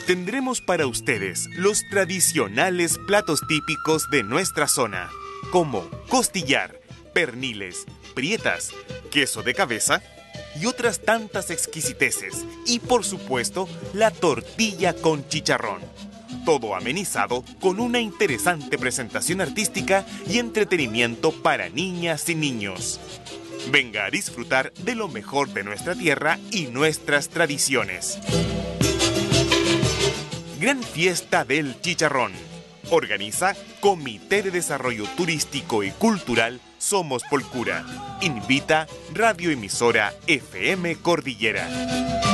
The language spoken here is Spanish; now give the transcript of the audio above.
tendremos para ustedes los tradicionales platos típicos de nuestra zona, como costillar, perniles, prietas, queso de cabeza y otras tantas exquisiteces. Y por supuesto, la tortilla con chicharrón. Todo amenizado con una interesante presentación artística y entretenimiento para niñas y niños. Venga a disfrutar de lo mejor de nuestra tierra y nuestras tradiciones. Gran Fiesta del Chicharrón. Organiza Comité de Desarrollo Turístico y Cultural Somos Polcura. Invita Radioemisora FM Cordillera.